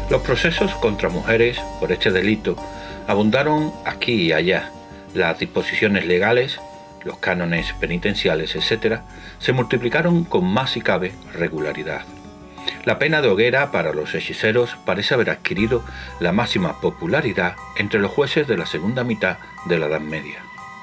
Los procesos contra mujeres por este delito abundaron aquí y allá. Las disposiciones legales, los cánones penitenciales, etc., se multiplicaron con más si cabe regularidad. La pena de hoguera para los hechiceros parece haber adquirido la máxima popularidad entre los jueces de la segunda mitad de la Edad Media.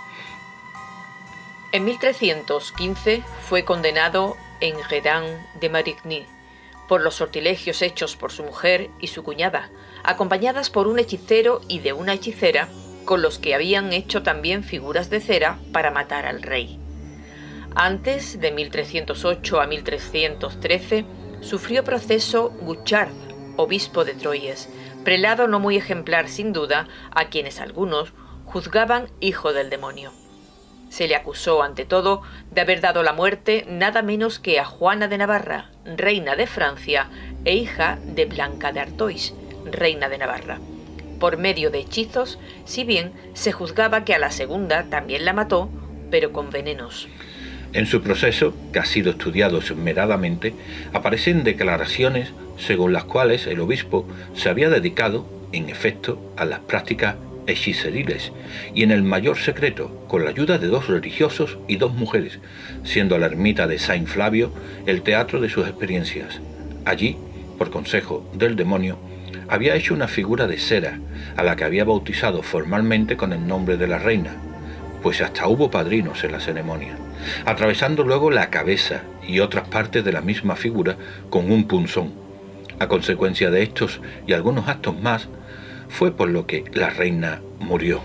En 1315 fue condenado Enguerrand de Marigny por los sortilegios hechos por su mujer y su cuñada, acompañadas por un hechicero y de una hechicera, con los que habían hecho también figuras de cera para matar al rey. Antes, de 1308 a 1313, sufrió proceso Guchard, obispo de Troyes, prelado no muy ejemplar sin duda, a quienes algunos juzgaban hijo del demonio. Se le acusó, ante todo, de haber dado la muerte nada menos que a Juana de Navarra, reina de Francia, e hija de Blanca de Artois, reina de Navarra, por medio de hechizos, si bien se juzgaba que a la segunda también la mató, pero con venenos. En su proceso, que ha sido estudiado esmeradamente, aparecen declaraciones según las cuales el obispo se había dedicado, en efecto, a las prácticas hechiceriles, y en el mayor secreto, con la ayuda de 2 religiosos y 2 mujeres, siendo la ermita de Saint Flavio el teatro de sus experiencias. Allí, por consejo del demonio, había hecho una figura de cera, a la que había bautizado formalmente con el nombre de la reina, pues hasta hubo padrinos en la ceremonia, atravesando luego la cabeza y otras partes de la misma figura con un punzón. A consecuencia de estos y algunos actos más, fue por lo que la reina murió.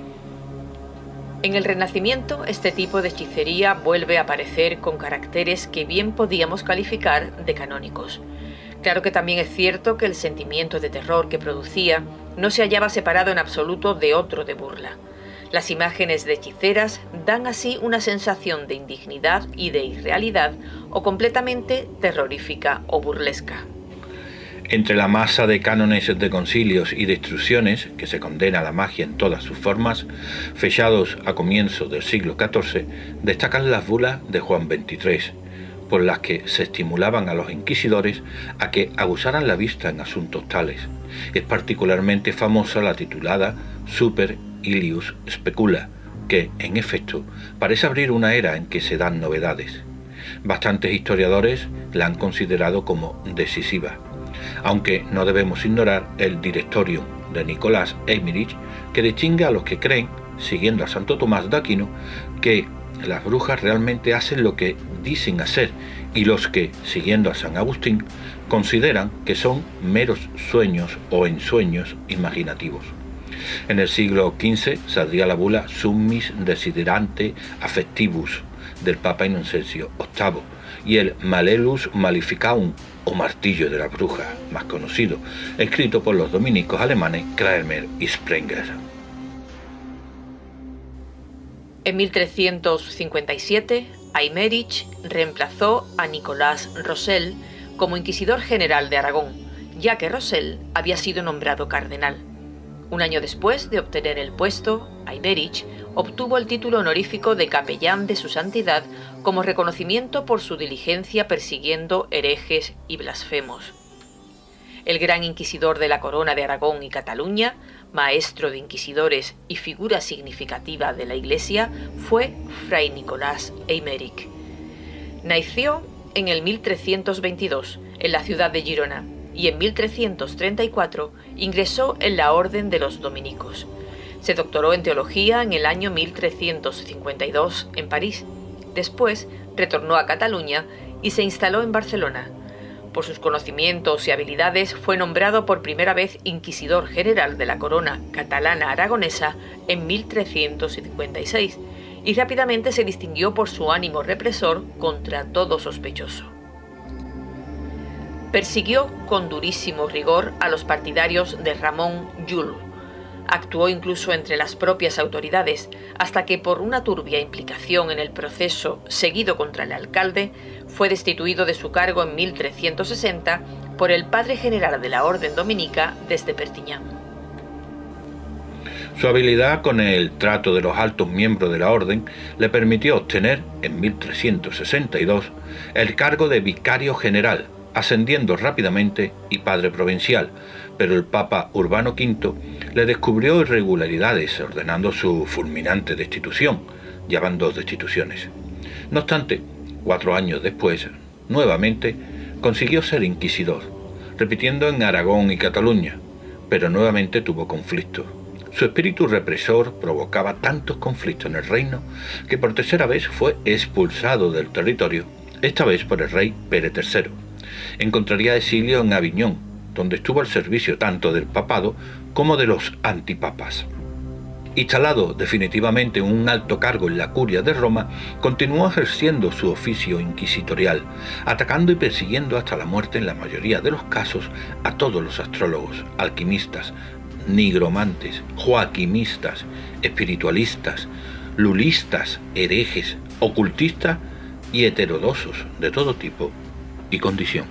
En el Renacimiento, este tipo de hechicería vuelve a aparecer con caracteres que bien podíamos calificar de canónicos. Claro que también es cierto que el sentimiento de terror que producía no se hallaba separado en absoluto de otro de burla. Las imágenes de hechiceras dan así una sensación de indignidad y de irrealidad, o completamente terrorífica o burlesca. Entre la masa de cánones de concilios y de instrucciones que se condena la magia en todas sus formas, fechados a comienzos del siglo XIV, destacan las bulas de Juan XXIII, por las que se estimulaban a los inquisidores a que abusaran la vista en asuntos tales. Es particularmente famosa la titulada Super Ilius Specula, que, en efecto, parece abrir una era en que se dan novedades. Bastantes historiadores la han considerado como decisiva, aunque no debemos ignorar el Directorium de Nicolás Eymerich, que distingue a los que creen, siguiendo a Santo Tomás de Aquino, que las brujas realmente hacen lo que dicen hacer, y los que, siguiendo a San Agustín, consideran que son meros sueños o ensueños imaginativos. En el siglo XV saldría la bula Summis Desiderante Affectivus del Papa Inocencio VIII y el Malleolus Maleficarum, o martillo de la bruja, más conocido, escrito por los dominicos alemanes Kramer y Sprenger. En 1357, Eymerich reemplazó a Nicolás Rosell como inquisidor general de Aragón, ya que Rosell había sido nombrado cardenal. Un año después de obtener el puesto, Eymerich obtuvo el título honorífico de capellán de su santidad como reconocimiento por su diligencia persiguiendo herejes y blasfemos. El gran inquisidor de la Corona de Aragón y Cataluña, maestro de inquisidores y figura significativa de la Iglesia, fue Fray Nicolás Eymerich. Nació en el 1322 en la ciudad de Girona y en 1334 ingresó en la Orden de los Dominicos. Se doctoró en teología en el año 1352 en París. Después retornó a Cataluña y se instaló en Barcelona. Por sus conocimientos y habilidades fue nombrado por primera vez inquisidor general de la corona catalana aragonesa en 1356 y rápidamente se distinguió por su ánimo represor contra todo sospechoso. Persiguió con durísimo rigor a los partidarios de Ramón Llull. Actuó incluso entre las propias autoridades, hasta que por una turbia implicación en el proceso seguido contra el alcalde, fue destituido de su cargo en 1360 por el padre general de la Orden Dominica desde Perpiñán. Su habilidad con el trato de los altos miembros de la orden le permitió obtener, en 1362, el cargo de vicario general, ascendiendo rápidamente y padre provincial, pero el Papa Urbano V le descubrió irregularidades, ordenando su fulminante destitución. Ya van 2 destituciones. No obstante, 4 años después, nuevamente, consiguió ser inquisidor, repitiendo en Aragón y Cataluña, pero nuevamente tuvo conflictos. Su espíritu represor provocaba tantos conflictos en el reino que por tercera vez fue expulsado del territorio, esta vez por el rey Pere III. Encontraría exilio en Aviñón, donde estuvo al servicio tanto del papado como de los antipapas. Instalado definitivamente en un alto cargo en la curia de Roma, continuó ejerciendo su oficio inquisitorial, atacando y persiguiendo hasta la muerte en la mayoría de los casos a todos los astrólogos, alquimistas, nigromantes, joaquimistas, espiritualistas, lulistas, herejes, ocultistas y heterodoxos de todo tipo y condición.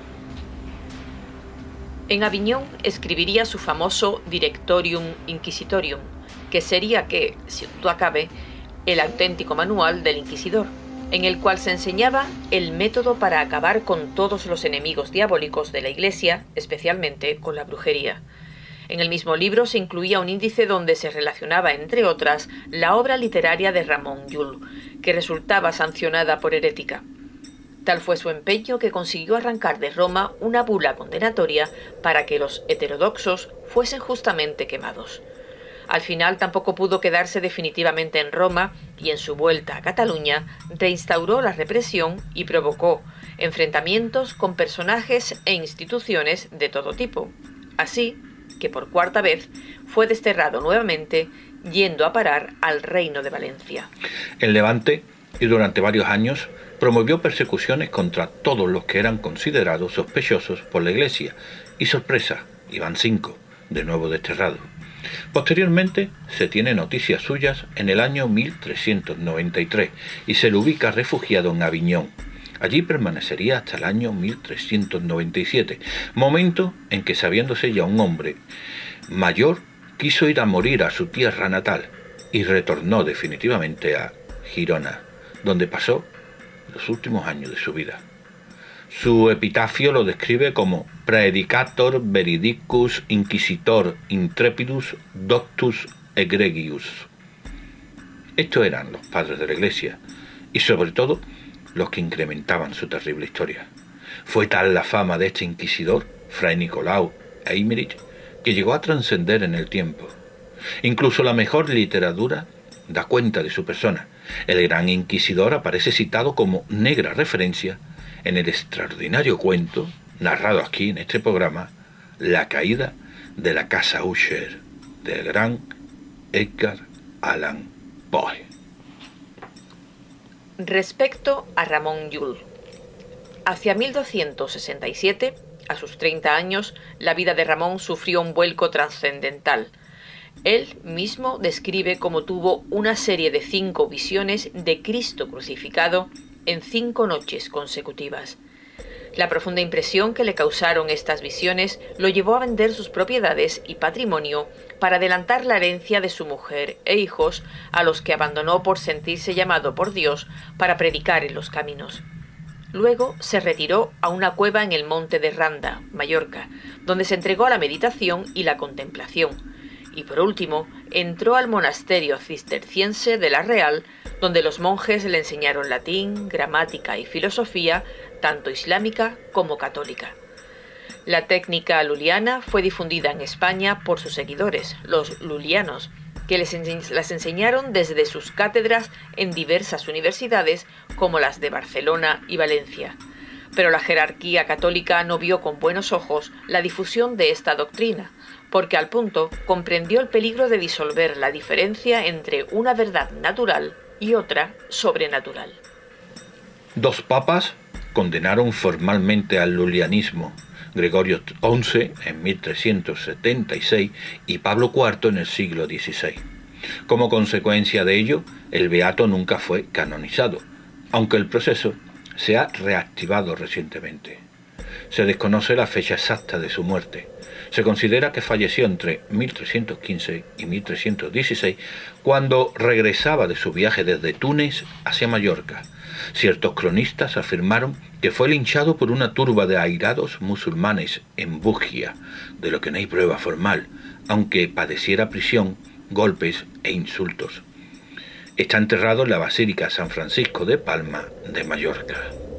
En Aviñón escribiría su famoso Directorium Inquisitorium, que sería que, si duda cabe, el auténtico manual del inquisidor, en el cual se enseñaba el método para acabar con todos los enemigos diabólicos de la Iglesia, especialmente con la brujería. En el mismo libro se incluía un índice donde se relacionaba, entre otras, la obra literaria de Ramon Llull, que resultaba sancionada por herética. Tal fue su empeño que consiguió arrancar de Roma una bula condenatoria para que los heterodoxos fuesen justamente quemados. Al final tampoco pudo quedarse definitivamente en Roma y en su vuelta a Cataluña reinstauró la represión y provocó enfrentamientos con personajes e instituciones de todo tipo. Así que por 4ª vez fue desterrado nuevamente, yendo a parar al Reino de Valencia. En Levante, y durante varios años, promovió persecuciones contra todos los que eran considerados sospechosos por la Iglesia, y sorpresa, iban 5, de nuevo desterrados. Posteriormente se tiene noticias suyas en el año 1393 y se le ubica refugiado en Aviñón. Allí permanecería hasta el año 1397, momento en que, sabiéndose ya un hombre mayor, quiso ir a morir a su tierra natal y retornó definitivamente a Girona, donde pasó los últimos años de su vida. Su epitafio lo describe como Praedicator veridicus inquisitor intrepidus doctus egregius. Estos eran los padres de la Iglesia y sobre todo los que incrementaban su terrible historia. Fue tal la fama de este inquisidor, Fray Nicolau Eymerich, que llegó a trascender en el tiempo. Incluso la mejor literatura da cuenta de su persona. El gran inquisidor aparece citado como negra referencia en el extraordinario cuento, narrado aquí en este programa, La caída de la casa Usher, del gran Edgar Allan Poe. Respecto a Ramon Llull. Hacia 1267, a sus 30 años, la vida de Ramón sufrió un vuelco trascendental. Él mismo describe cómo tuvo una serie de 5 visiones de Cristo crucificado en 5 noches consecutivas. La profunda impresión que le causaron estas visiones lo llevó a vender sus propiedades y patrimonio para adelantar la herencia de su mujer e hijos, a los que abandonó por sentirse llamado por Dios para predicar en los caminos. Luego se retiró a una cueva en el monte de Randa, Mallorca, donde se entregó a la meditación y la contemplación. Y por último, entró al monasterio cisterciense de La Real, donde los monjes le enseñaron latín, gramática y filosofía, tanto islámica como católica. La técnica luliana fue difundida en España por sus seguidores, los lulianos, que las enseñaron desde sus cátedras en diversas universidades como las de Barcelona y Valencia. Pero la jerarquía católica no vio con buenos ojos la difusión de esta doctrina, porque al punto comprendió el peligro de disolver la diferencia entre una verdad natural y otra sobrenatural. 2 papas condenaron formalmente al lulianismo, Gregorio XI en 1376 y Pablo IV en el siglo XVI. Como consecuencia de ello, el beato nunca fue canonizado, aunque el proceso se ha reactivado recientemente. Se desconoce la fecha exacta de su muerte. Se considera que falleció entre 1315 y 1316, cuando regresaba de su viaje desde Túnez hacia Mallorca. Ciertos cronistas afirmaron que fue linchado por una turba de airados musulmanes en Bugia, de lo que no hay prueba formal, aunque padeciera prisión, golpes e insultos. Está enterrado en la Basílica San Francisco de Palma de Mallorca.